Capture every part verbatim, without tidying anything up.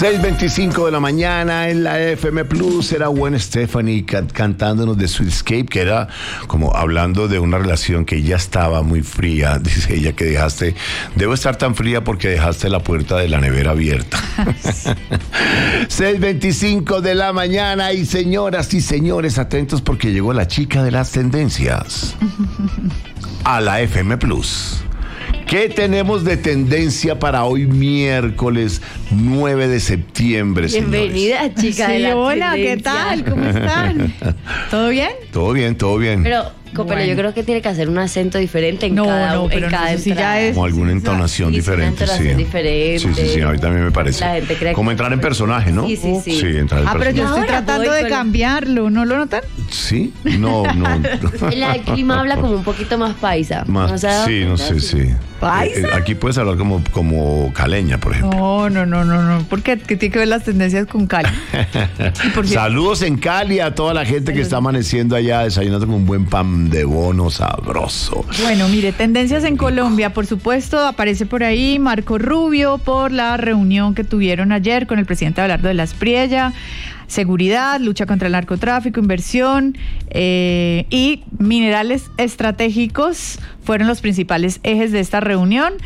seis veinticinco de la mañana en la F M Plus. Era Gwen Stefani can- cantándonos de Sweetscape, que era como hablando de una relación que ya estaba muy fría. Dice ella que dejaste, debo estar tan fría porque dejaste la puerta de la nevera abierta. seis veinticinco de la mañana y señoras y señores, atentos porque llegó la chica de las tendencias a la F M Plus. ¿Qué tenemos de tendencia para hoy miércoles nueve de septiembre, Bienvenida, señores? chica Sí, de la hola, tendencia. ¿qué tal? ¿Cómo están? ¿Todo bien? Todo bien, todo bien. Pero, Copelo, Bueno. yo creo que tiene que hacer un acento diferente en No, cada no, en pero cada no, eso sí ya entrada. es- Como alguna entonación Sí, sí, una diferente, entonación sí. diferente. Sí, sí, sí, a mí también me parece. La gente cree que- Como entrar en personaje, ¿no? Sí, sí, sí. Sí, entrar en Ah, pero yo personaje. estoy Ahora tratando voy de con la- cambiarlo, ¿no lo notan? Sí, no, no. El clima habla como un poquito más paisa. Más, ¿No se ha dado sí, no cuenta? sé, sí. ¿Paisa? Eh, eh, Aquí puedes hablar como, como caleña, por ejemplo. No, no, no, no, no. ¿Por qué? ¿Qué tiene que ver las tendencias con Cali? Y por cierto, Saludos en Cali a toda la gente que está amaneciendo allá desayunando con un buen pan de bono sabroso. bueno, mire, tendencias en Colombia, por supuesto, aparece por ahí Marco Rubio por la reunión que tuvieron ayer con el presidente Abelardo de la Espriella. Seguridad, lucha contra el narcotráfico, inversión eh, y minerales estratégicos fueron los principales ejes de esta reunión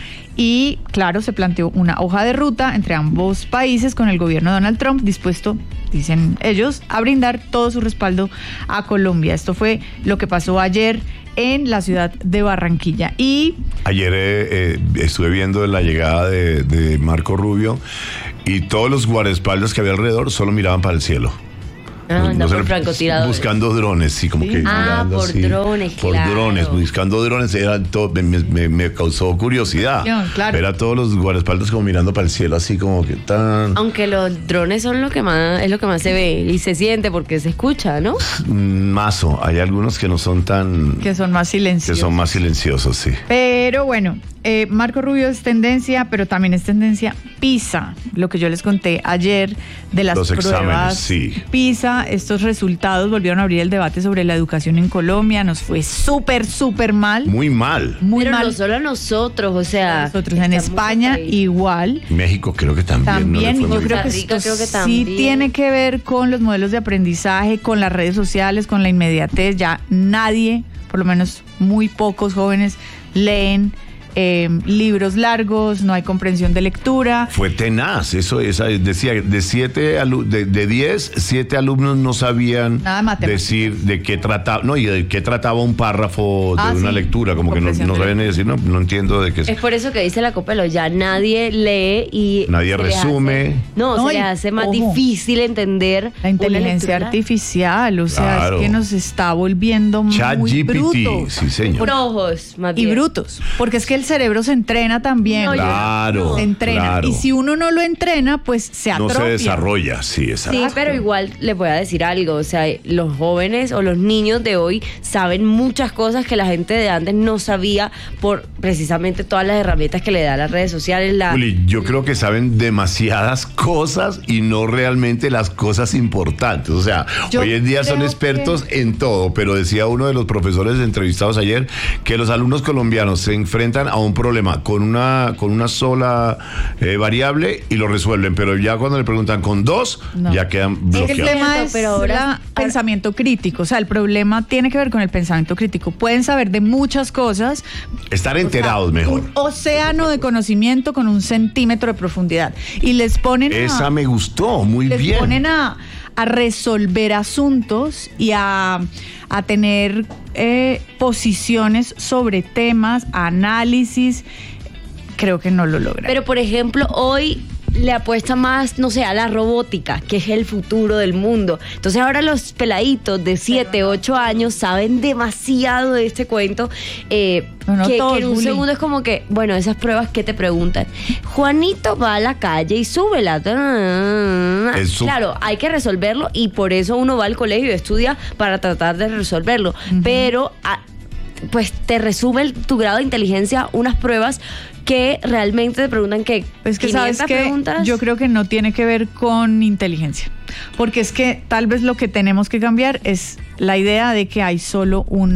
y claro, se planteó una hoja de ruta entre ambos países con el gobierno de Donald Trump dispuesto, dicen ellos, a brindar todo su respaldo a Colombia. Esto fue lo que pasó ayer en la ciudad de Barranquilla. Y Ayer eh, eh, estuve viendo la llegada de, de Marco Rubio y todos los guardaespaldas que había alrededor solo miraban para el cielo. Ah, anda No sé, por francotiradores. buscando drones, sí, como Sí. que Ah, mirando por así. drones, Por claro. drones, buscando drones, era todo, me, me- me causó curiosidad. No, claro. Ver a todos los guardaespaldas como mirando para el cielo, así como que tan... Aunque los drones son lo que más, es lo que más se ve y se siente porque se escucha, ¿no? Mazo, hay algunos que no son tan... que son más que silenciosos. son más silenciosos, sí. Pero bueno, eh, Marco Rubio es tendencia, pero también es tendencia PISA, lo que yo les conté ayer de las Los pruebas exámenes, sí. PISA. Estos resultados volvieron a abrir el debate sobre la educación en Colombia. Nos fue súper, súper mal. Muy mal. Muy Pero mal. no solo a nosotros, o sea. Nosotros en está España mucho país. igual. México creo que también. También, no le y fue yo muy creo que Costa Rica esto creo que sí también. tiene que ver con los modelos de aprendizaje, con las redes sociales, con la inmediatez. Ya nadie, por lo menos muy pocos jóvenes, leen eh, libros largos, no hay comprensión de lectura. Fue tenaz, eso esa, decía, de siete alu- de, de diez, siete alumnos no sabían Nada de matemáticas. decir de qué trataba, no, y de qué trataba un párrafo de Ah, una sí, lectura, como que no, comprensión no de sabían ni decir, no, no entiendo de qué es. Es por eso que dice la Copelo, ya nadie lee y... Nadie se les resume. hace- no, No, se les y, hace más ojo, difícil entender La inteligencia una lectura. artificial, o sea, Claro. es que nos está volviendo Chat muy G P T, brutos. sí señor. Brojos, más Y bien. brutos, porque es que el cerebro se entrena también. No, yo- Claro, Se entrena. claro. Y si uno no lo entrena, pues se no atrofia. se desarrolla, sí, exacto. Sí, pero igual les voy a decir algo, o sea, los jóvenes o los niños de hoy saben muchas cosas que la gente de antes no sabía por precisamente todas las herramientas que le da las redes sociales. La... Juli, yo creo que saben demasiadas cosas y no realmente las cosas importantes. O sea, Yo hoy en día son creo expertos en todo, pero decía uno de los profesores entrevistados ayer que los alumnos colombianos se enfrentan a un problema con una, con una sola eh, variable y lo resuelven, pero ya cuando le preguntan con dos, No. ya quedan Es que el bloqueados. tema Cierto, es pero ahora- la- ahora- pensamiento crítico, o sea, el problema tiene que ver con el pensamiento crítico. Pueden saber de muchas cosas, Estar enterados mejor. un océano de conocimiento con un centímetro de profundidad y les ponen Esa a, me gustó, muy les bien. ponen a, a resolver asuntos y a, a tener eh, posiciones sobre temas, análisis. Creo que no lo logran. Pero, por ejemplo, hoy le apuesta más, no sé, a la robótica, que es el futuro del mundo. Entonces ahora los peladitos de siete, ocho años saben demasiado de este cuento, eh, No, no que, todos, que en un Juli. segundo es como que, bueno, esas pruebas que te preguntan. Juanito va a la calle y súbela. Eso- Claro, hay que resolverlo y por eso uno va al colegio y estudia para tratar de resolverlo. Pero... a- pues te resume el- tu grado de inteligencia unas pruebas que realmente te preguntan que Es que sabes quinientas que preguntas. yo creo que no tiene que ver con inteligencia, porque es que tal vez lo que tenemos que cambiar es la idea de que hay solo un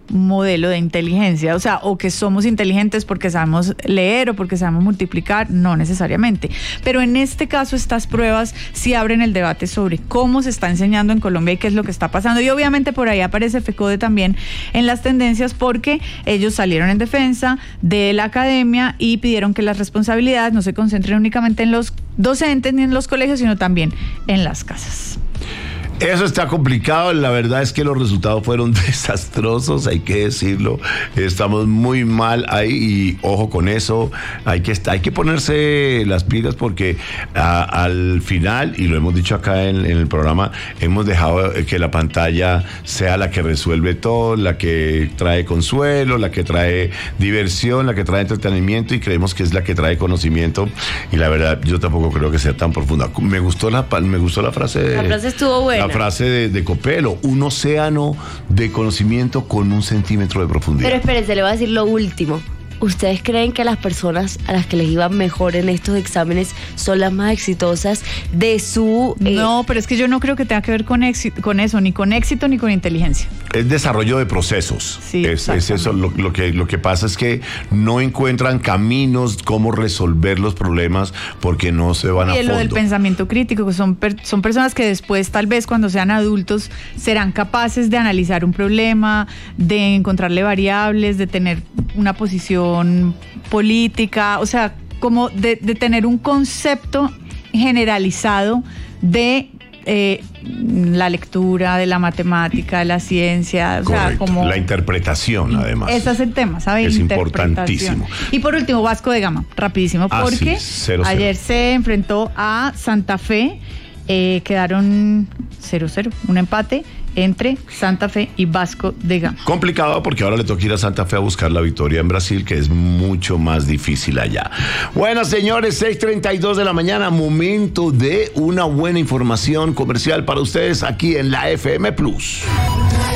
modelo de inteligencia, o sea, o que somos inteligentes porque sabemos leer o porque sabemos multiplicar, no necesariamente. Pero en este caso estas pruebas sí abren el debate sobre cómo se está enseñando en Colombia y qué es lo que está pasando. Y obviamente por ahí aparece FECODE también en las tendencias porque ellos salieron en defensa de la academia y pidieron que las responsabilidades no se concentren únicamente en los docentes ni en los colegios, sino también en las casas. Eso está complicado, la verdad es que los resultados fueron desastrosos, hay que decirlo, estamos muy mal ahí y ojo con eso, hay que, hay que ponerse las pilas porque a, al final, y lo hemos dicho acá en, en el programa, hemos dejado que la pantalla sea la que resuelve todo, la que trae consuelo, la que trae diversión, la que trae entretenimiento y creemos que es la que trae conocimiento y la verdad yo tampoco creo que sea tan profunda. Me gustó la, me gustó la frase. La frase estuvo buena. La frase de, de Copelo, un océano de conocimiento con un centímetro de profundidad. Pero espérense, le voy a decir lo último. ¿Ustedes creen que las personas a las que les iba mejor en estos exámenes son las más exitosas de su... Eh... No, pero es que yo no creo que tenga que ver con éxito, con eso, ni con éxito ni con inteligencia. Es desarrollo de procesos. Sí, es, es eso. Lo, lo, que, lo que pasa es que no encuentran caminos cómo resolver los problemas porque no se van y a fondo. Y lo del pensamiento crítico, que son, per, son personas que después, tal vez cuando sean adultos, serán capaces de analizar un problema, de encontrarle variables, de tener una posición política, o sea, como de, de tener un concepto generalizado de eh, la lectura, de la matemática, de la ciencia, o sea, como la interpretación, además. Ese es el tema, ¿sabes? Es importantísimo. Y por último, Vasco de Gama, rapidísimo, ah, porque sí, cero, ayer cero. se enfrentó a Santa Fe, eh, quedaron cero cero, un empate entre Santa Fe y Vasco de Gama. Complicado porque ahora le toca ir a Santa Fe a buscar la victoria en Brasil, que es mucho más difícil allá. Bueno, señores, seis treinta y dos de la mañana, momento de una buena información comercial para ustedes aquí en la F M Plus.